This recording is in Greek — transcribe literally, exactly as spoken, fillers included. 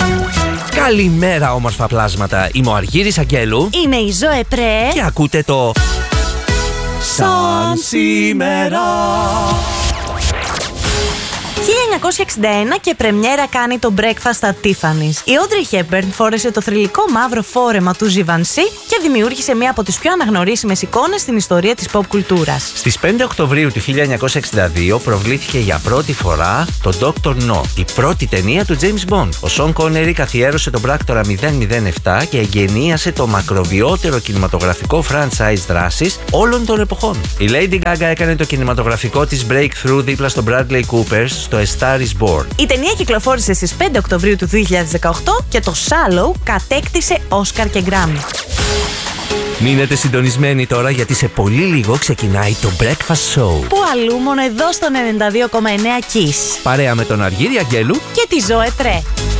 Καλημέρα όμορφα πλάσματα, είμαι ο Αργύρης Αγγέλου. Είμαι η Ζωέ Πρέ. Και ακούτε το Σαν σήμερα. χίλια εννιακόσια εξήντα ένα και πρεμιέρα κάνει το Breakfast at Tiffany's. Η Audrey Hepburn φόρεσε το θρυλικό μαύρο φόρεμα του Givenchy και δημιούργησε μία από τις πιο αναγνωρίσιμες εικόνες στην ιστορία της pop κουλτούρας. Στις πέντε Οκτωβρίου του χίλια εννιακόσια εξήντα δύο προβλήθηκε για πρώτη φορά το ντόκτορ No, η πρώτη ταινία του James Bond. Ο Σον Κόνερι καθιέρωσε τον πράκτορα μηδέν μηδέν επτά και εγγενίασε το μακροβιότερο κινηματογραφικό franchise δράσης όλων των εποχών. Η Lady Gaga έκανε το κινηματογραφικό της breakthrough δίπλα στον Bradley Cooper στο A Star is Born. Η ταινία κυκλοφόρησε στις πέντε Οκτωβρίου του δύο χιλιάδες δεκαοκτώ και το Shallow κατέκτησε Όσκαρ και Γκράμι. Μείνετε συντονισμένοι τώρα γιατί σε πολύ λίγο ξεκινάει το Breakfast Show. Πού αλλού, μόνο εδώ στον ενενήντα δύο κόμμα εννέα Kiss. Παρέα με τον Αργύρη Αγγέλου Και τη Ζωέ Πρέ.